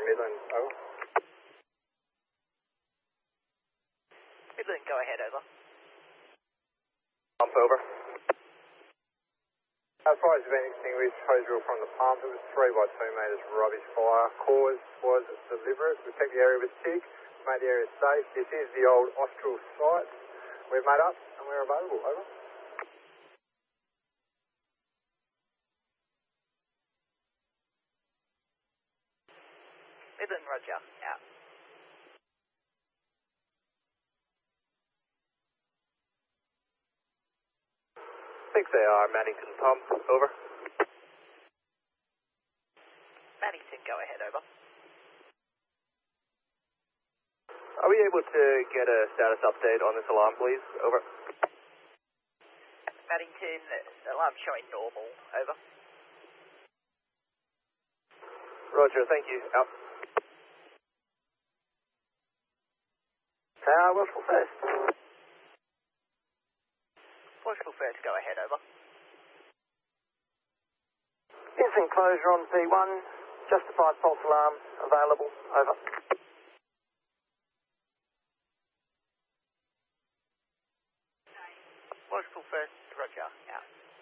from Midland, over. Midland, go ahead, over. Pump, over. As far as event extinguished, hose reel from the pump, it was 3 by 2 metres rubbish fire. Cause was deliberate. We checked the area with TIG, made the area safe. This is the old Austral site. We've made up and we're available, over. Midland, roger, out. Six AR, Maddington pump, over. Maddington, go ahead, over. Are we able to get a status update on this alarm, please? Over. Maddington, alarm showing normal, over. Roger, thank you, out. Watchful first. Watchful first, go ahead, over. Instant closure on P1, justified false alarm, available, over. Watchful first, roger, out.